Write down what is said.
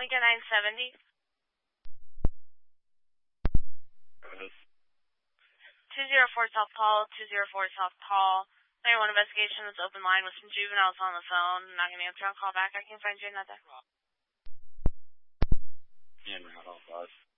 Lincoln 970. 204 South Tall, 204 South Tall. 91 investigation is open line with some juveniles on the phone. I'm not going to answer on call back. I can find you another. And route all bus.